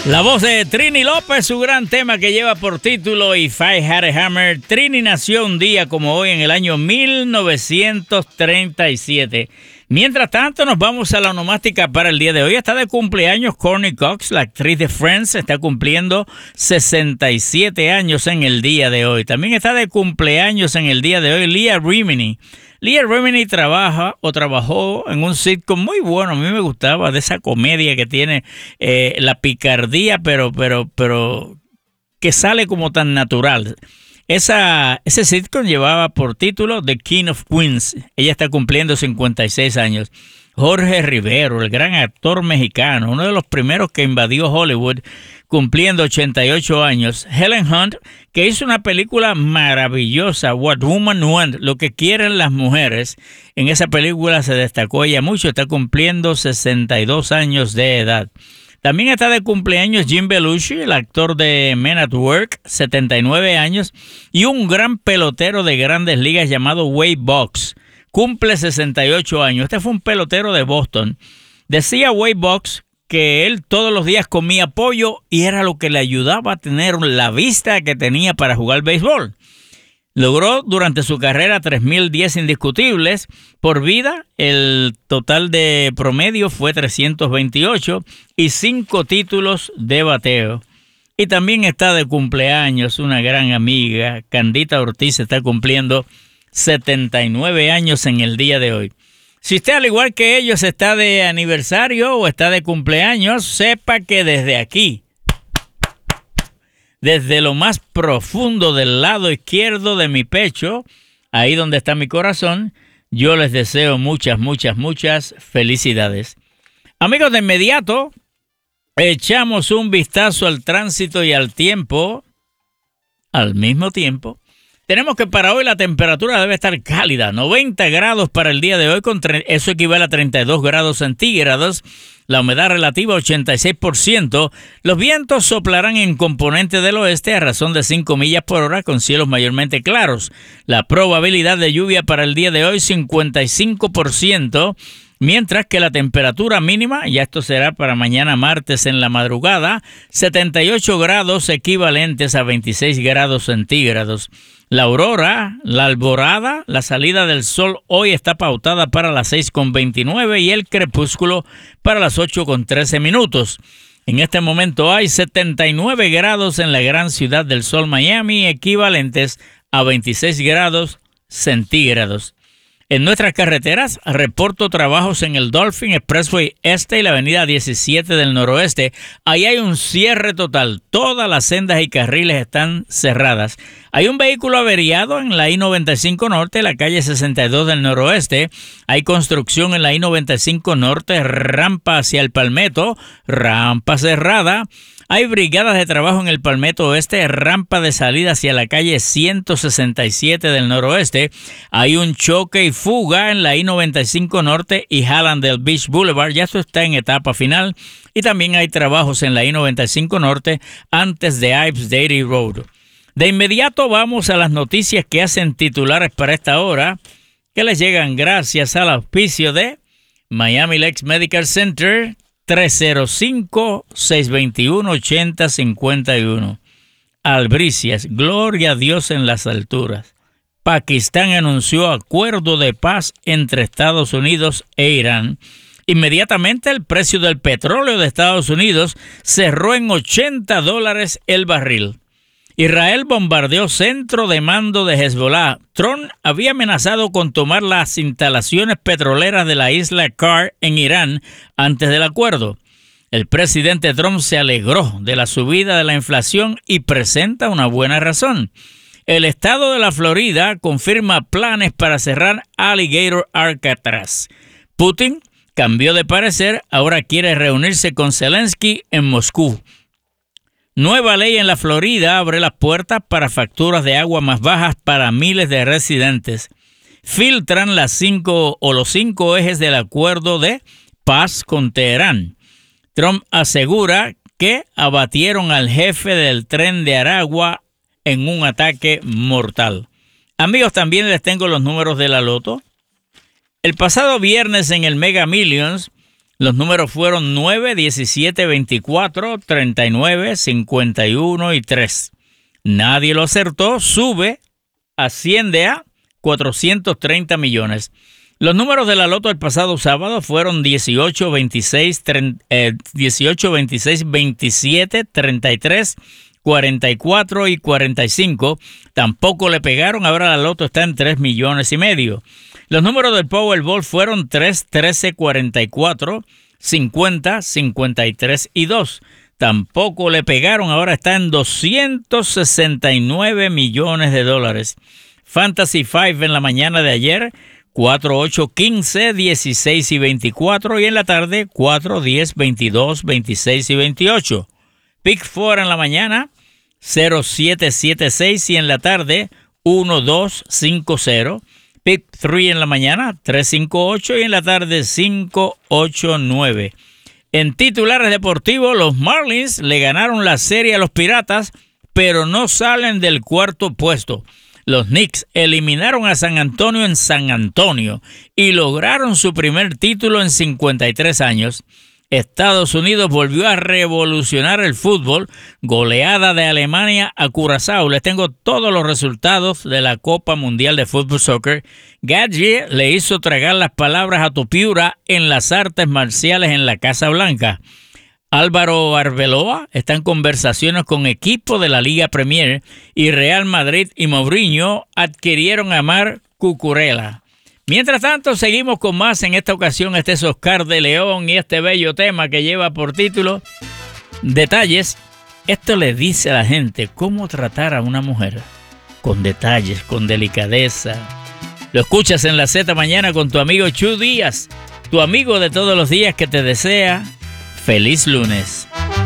La voz de Trini López, su gran tema que lleva por título If I Had a Hammer. Trini nació un día como hoy en el año 1937. Mientras tanto, nos vamos a la onomástica para el día de hoy. Está de cumpleaños Courtney Cox, la actriz de Friends, está cumpliendo 67 años en el día de hoy. También está de cumpleaños en el día de hoy Leah Remini. Leah Remini trabajó en un sitcom muy bueno, a mí me gustaba, de esa comedia que tiene la picardía, pero que sale como tan natural. Ese sitcom llevaba por título The King of Queens. Ella está cumpliendo 56 años. Jorge Rivero, el gran actor mexicano, uno de los primeros que invadió Hollywood, cumpliendo 88 años. Helen Hunt, que hizo una película maravillosa, What Women Want, lo que quieren las mujeres. En esa película se destacó ella mucho, está cumpliendo 62 años de edad. También está de cumpleaños Jim Belushi, el actor de Men at Work, 79 años, y un gran pelotero de Grandes Ligas llamado Wade Boggs. Cumple 68 años. Este fue un pelotero de Boston. Decía Wade Boggs que él todos los días comía pollo y era lo que le ayudaba a tener la vista que tenía para jugar béisbol. Logró durante su carrera 3.010 indiscutibles por vida. El total de promedio fue 328 y 5 títulos de bateo. Y también está de cumpleaños una gran amiga, Candita Ortiz, está cumpliendo 79 años en el día de hoy. Si usted, al igual que ellos, está de aniversario o está de cumpleaños, sepa que desde aquí, desde lo más profundo del lado izquierdo de mi pecho, ahí donde está mi corazón, yo les deseo muchas, muchas, muchas felicidades. Amigos, de inmediato, echamos un vistazo al tránsito y al tiempo, al mismo tiempo. Tenemos que para hoy la temperatura debe estar cálida, 90 grados para el día de hoy, eso equivale a 32 grados centígrados, la humedad relativa 86%, los vientos soplarán en componente del oeste a razón de 5 millas por hora con cielos mayormente claros, la probabilidad de lluvia para el día de hoy 55%, mientras que la temperatura mínima, ya esto será para mañana martes en la madrugada, 78 grados equivalentes a 26 grados centígrados. La aurora, la alborada, la salida del sol hoy está pautada para las 6:29 y el crepúsculo para las 8:13 minutos. En este momento hay 79 grados en la gran ciudad del sol Miami, equivalentes a 26 grados centígrados. En nuestras carreteras, reporto trabajos en el Dolphin Expressway Este y la avenida 17 del Noroeste. Ahí hay un cierre total. Todas las sendas y carriles están cerradas. Hay un vehículo averiado en la I-95 Norte, la calle 62 del Noroeste. Hay construcción en la I-95 Norte, rampa hacia el Palmetto, rampa cerrada. Hay brigadas de trabajo en el Palmetto Oeste, rampa de salida hacia la calle 167 del Noroeste. Hay un choque y fuga en la I-95 Norte y Hallandale Beach Boulevard. Ya esto está en etapa final. Y también hay trabajos en la I-95 Norte antes de Ives Dairy Road. De inmediato vamos a las noticias que hacen titulares para esta hora, que les llegan gracias al auspicio de Miami Lakes Medical Center, 305-621-8051. Albricias, gloria a Dios en las alturas. Pakistán anunció acuerdo de paz entre Estados Unidos e Irán. Inmediatamente el precio del petróleo de Estados Unidos cerró en $80 el barril. Israel bombardeó centro de mando de Hezbollah. Trump había amenazado con tomar las instalaciones petroleras de la isla Kar en Irán antes del acuerdo. El presidente Trump se alegró de la subida de la inflación y presenta una buena razón. El estado de la Florida confirma planes para cerrar Alligator Alcatraz. Putin cambió de parecer, ahora quiere reunirse con Zelensky en Moscú. Nueva ley en la Florida abre las puertas para facturas de agua más bajas para miles de residentes. Filtran los 5 ejes del acuerdo de paz con Teherán. Trump asegura que abatieron al jefe del tren de Aragua en un ataque mortal. Amigos, también les tengo los números de la loto. El pasado viernes en el Mega Millions, Los números fueron 9, 17, 24, 39, 51 y 3. Nadie lo acertó, asciende a 430 millones. Los números de la loto del pasado sábado fueron 18, 26, 27, 33, 44 y 45. Tampoco le pegaron, ahora la loto está en 3 millones y medio. Los números del Powerball fueron 3, 13, 44, 50, 53 y 2. Tampoco le pegaron, ahora está en 269 millones de dólares. Fantasy 5 en la mañana de ayer, 4, 8, 15, 16 y 24. Y en la tarde, 4, 10, 22, 26 y 28. Pick 4 en la mañana, 0, 7, 7, 6. Y en la tarde, 1, 2, 5, 0. Pick 3 en la mañana, 3, 5, 8. Y en la tarde, 5, 8, 9. En titulares deportivos, los Marlins le ganaron la serie a los Piratas, pero no salen del cuarto puesto. Los Knicks eliminaron a San Antonio en San Antonio y lograron su primer título en 53 años. Estados Unidos volvió a revolucionar el fútbol, goleada de Alemania a Curazao. Les tengo todos los resultados de la Copa Mundial de Fútbol Soccer. Gadget le hizo tragar las palabras a Tupiura en las artes marciales en la Casa Blanca. Álvaro Arbeloa está en conversaciones con equipos de la Liga Premier y Real Madrid y Mourinho adquirieron a Marc Cucurella. Mientras tanto, seguimos con más. En esta ocasión, este es Oscar de León y este bello tema que lleva por título Detalles. Esto le dice a la gente cómo tratar a una mujer con detalles, con delicadeza. Lo escuchas en la Z Mañana con tu amigo Chu Díaz, tu amigo de todos los días que te desea feliz lunes.